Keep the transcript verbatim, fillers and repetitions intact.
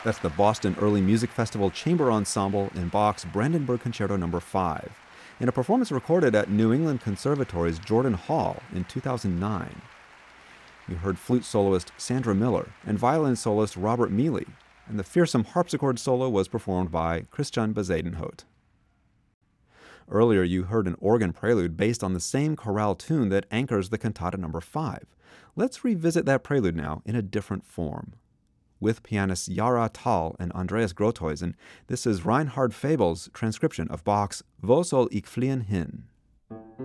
That's the Boston Early Music Festival Chamber Ensemble in Bach's Brandenburg Concerto number five, in a performance recorded at New England Conservatory's Jordan Hall in two thousand nine. You heard flute soloist Sandra Miller and violin soloist Robert Mealy, and the fearsome harpsichord solo was performed by Christian Bezuidenhout. Earlier, you heard an organ prelude based on the same chorale tune that anchors the cantata number five. Let's revisit that prelude now in a different form. With pianists Yara Tal and Andreas Grothuysen, this is Reinhard Fabel's transcription of Bach's Wo soll ich fliehen hin?